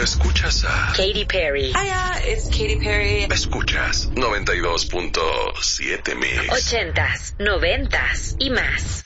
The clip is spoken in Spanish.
escuchas a Katy Perry. Hiya, it's Katy Perry. Escuchas 92.7 Mix. 80s, 90s y más.